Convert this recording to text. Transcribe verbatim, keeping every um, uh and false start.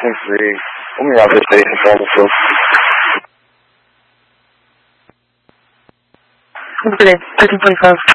thirteen three. Only out this station, Palmer Field. thirteen forty-five.